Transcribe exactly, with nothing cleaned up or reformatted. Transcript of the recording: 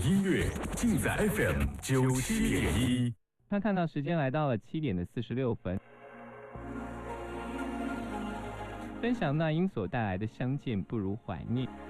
音乐尽在 F M 九七点一。 他看到时间来到了七点的四十六分，分享那英所带来的相见不如怀念。